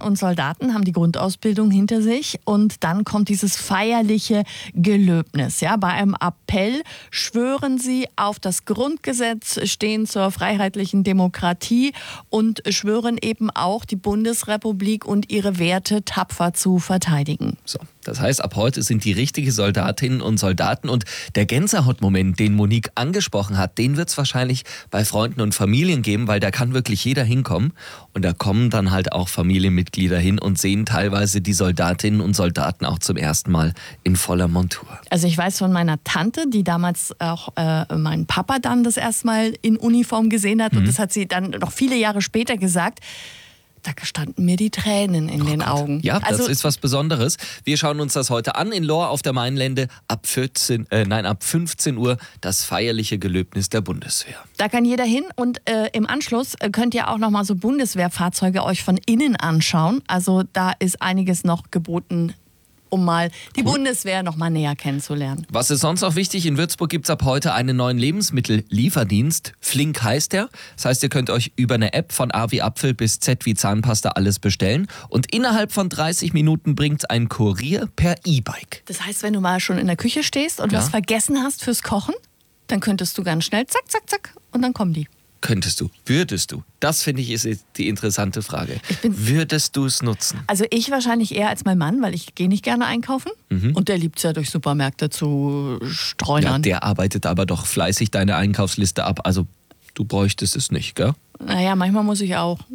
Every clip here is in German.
und Soldaten haben die Grundausbildung hinter sich und dann kommt dieses feierliche Gelöbnis. Ja, bei einem Appell schwören sie auf das Grundgesetz, stehen zur freiheitlichen Demokratie und schwören eben auch, die Bundesrepublik und ihre Werte tapfer zu verteidigen. So, das heißt, ab heute sind die richtigen Soldatinnen und Soldaten und der Gänsehautmoment, den Monique angesprochen hat, den wird es wahrscheinlich bei Freunden und Familien geben, weil da kann wirklich jeder hinkommen und da kommen dann halt auch Familienmitglieder hin und sehen teilweise die Soldatinnen und Soldaten auch zum ersten Mal in voller Montur. Also ich weiß von meiner Tante, die damals auch meinen Papa dann das erste Mal in Uniform gesehen hat und das hat sie dann noch viele Jahre später gesagt. Da standen mir die Tränen in den Augen. Ja, das ist was Besonderes. Wir schauen uns das heute an in Lohr auf der Mainlände ab 15 Uhr das feierliche Gelöbnis der Bundeswehr. Da kann jeder hin und im Anschluss könnt ihr auch noch mal so Bundeswehrfahrzeuge euch von innen anschauen. Also da ist einiges noch geboten, um mal die Bundeswehr noch mal näher kennenzulernen. Was ist sonst noch wichtig? In Würzburg gibt es ab heute einen neuen Lebensmittellieferdienst. Flink heißt der. Das heißt, ihr könnt euch über eine App von A wie Apfel bis Z wie Zahnpasta alles bestellen. Und innerhalb von 30 Minuten bringt ein Kurier per E-Bike. Das heißt, wenn du mal schon in der Küche stehst und was vergessen hast fürs Kochen, dann könntest du ganz schnell zack, zack, zack und dann kommen die. Könntest du? Würdest du? Das finde ich ist die interessante Frage. Würdest du es nutzen? Also ich wahrscheinlich eher als mein Mann, weil ich gehe nicht gerne einkaufen. Und der liebt es ja, durch Supermärkte zu streunern. Ja, der arbeitet aber doch fleißig deine Einkaufsliste ab. Also du bräuchtest es nicht, gell? Naja, manchmal muss ich auch.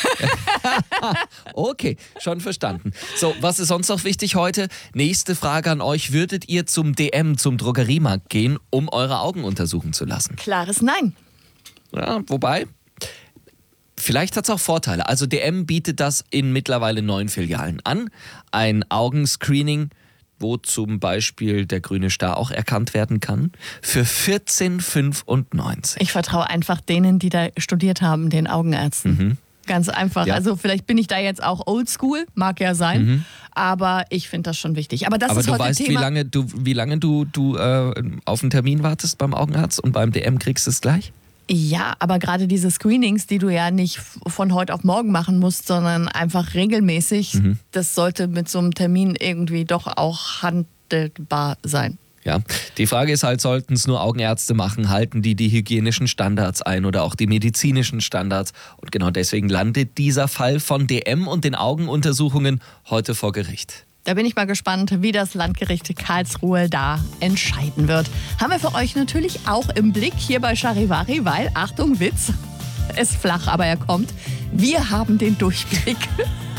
Okay, schon verstanden. So, was ist sonst noch wichtig heute? Nächste Frage an euch. Würdet ihr zum DM, zum Drogeriemarkt gehen, um eure Augen untersuchen zu lassen? Klares Nein. Ja, wobei, vielleicht hat es auch Vorteile. Also DM bietet das in mittlerweile 9 Filialen an. Ein Augenscreening, wo zum Beispiel der grüne Star auch erkannt werden kann, für 14,95. Ich vertraue einfach denen, die da studiert haben, den Augenärzten. Ganz einfach. Ja. Also vielleicht bin ich da jetzt auch oldschool, mag ja sein, aber ich finde das schon wichtig. Aber ist du heute weißt, Thema. wie lange du auf einen Termin wartest beim Augenarzt und beim DM kriegst du es gleich? Ja, aber gerade diese Screenings, die du ja nicht von heute auf morgen machen musst, sondern einfach regelmäßig, das sollte mit so einem Termin irgendwie doch auch handelbar sein. Ja, die Frage ist halt, sollten es nur Augenärzte machen, halten die hygienischen Standards ein oder auch die medizinischen Standards? Und genau deswegen landet dieser Fall von DM und den Augenuntersuchungen heute vor Gericht. Da bin ich mal gespannt, wie das Landgericht Karlsruhe da entscheiden wird. Haben wir für euch natürlich auch im Blick hier bei Charivari, weil, Achtung, Witz, ist flach, aber er kommt. Wir haben den Durchblick.